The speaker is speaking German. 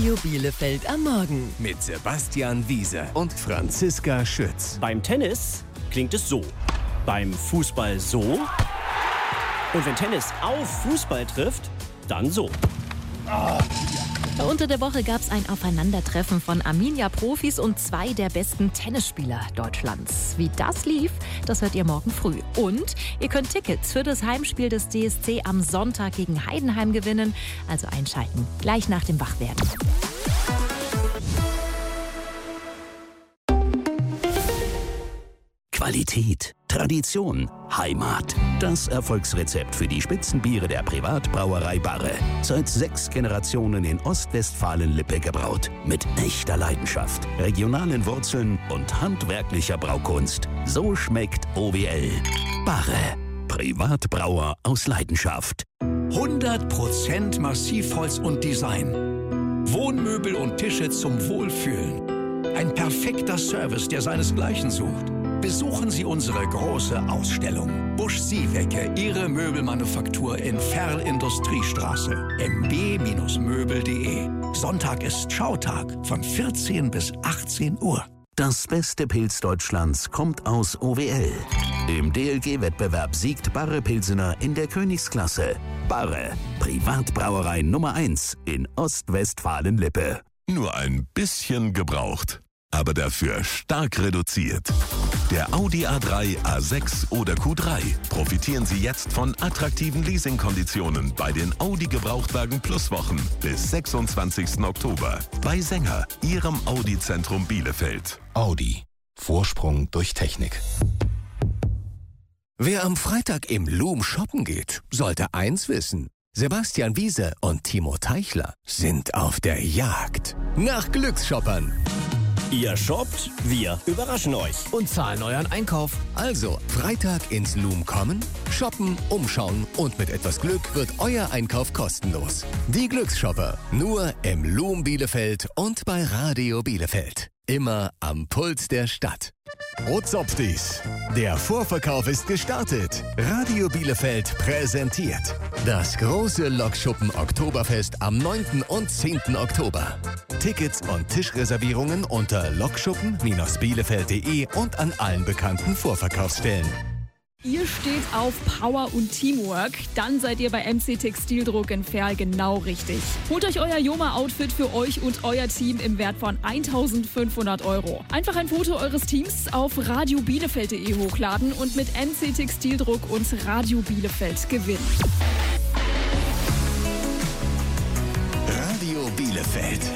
Radio Bielefeld am Morgen. Mit Sebastian Wiese und Franziska Schütz. Beim Tennis klingt es so. Beim Fußball so. Und wenn Tennis auf Fußball trifft, dann so. Unter der Woche gab es ein Aufeinandertreffen von Arminia-Profis und 2 der besten Tennisspieler Deutschlands. Wie das lief, das hört ihr morgen früh. Und ihr könnt Tickets für das Heimspiel des DSC am Sonntag gegen Heidenheim gewinnen. Also einschalten, gleich nach dem Wachwerden. Qualität, Tradition, Heimat. Das Erfolgsrezept für die Spitzenbiere der Privatbrauerei Barre. Seit 6 Generationen in Ostwestfalen-Lippe gebraut. Mit echter Leidenschaft, regionalen Wurzeln und handwerklicher Braukunst. So schmeckt OWL. Barre. Privatbrauer aus Leidenschaft. 100% Massivholz und Design. Wohnmöbel und Tische zum Wohlfühlen. Ein perfekter Service, der seinesgleichen sucht. Besuchen Sie unsere große Ausstellung. Busch-Siewecke, Ihre Möbelmanufaktur in Ferl-Industriestraße. mb-möbel.de. Sonntag ist Schautag von 14 bis 18 Uhr. Das beste Pilz Deutschlands kommt aus OWL. Im DLG-Wettbewerb siegt Barre Pilsener in der Königsklasse. Barre, Privatbrauerei Nummer 1 in Ostwestfalen-Lippe. Nur ein bisschen gebraucht, aber dafür stark reduziert. Der Audi A3, A6 oder Q3. Profitieren Sie jetzt von attraktiven Leasingkonditionen bei den Audi Gebrauchtwagen Plus Wochen bis 26. Oktober. Bei Sänger, Ihrem Audi-Zentrum Bielefeld. Audi. Vorsprung durch Technik. Wer am Freitag im Loom shoppen geht, sollte eins wissen. Sebastian Wiese und Timo Teichler sind auf der Jagd nach Glücksshoppern. Ihr shoppt, wir überraschen euch. Und zahlen euren Einkauf. Also, Freitag ins Loom kommen, shoppen, umschauen und mit etwas Glück wird euer Einkauf kostenlos. Die Glücksshopper, nur im Loom Bielefeld und bei Radio Bielefeld. Immer am Puls der Stadt. Ozopfdies. Der Vorverkauf ist gestartet. Radio Bielefeld präsentiert das große Lokschuppen Oktoberfest am 9. und 10. Oktober. Tickets und Tischreservierungen unter lokschuppen-bielefeld.de und an allen bekannten Vorverkaufsstellen. Ihr steht auf Power und Teamwork, dann seid ihr bei MC Textildruck in Ferl genau richtig. Holt euch euer Joma-Outfit für euch und euer Team im Wert von 1.500 €. Einfach ein Foto eures Teams auf radiobielefeld.de hochladen und mit MC Textildruck und Radio Bielefeld gewinnen. Radio Bielefeld.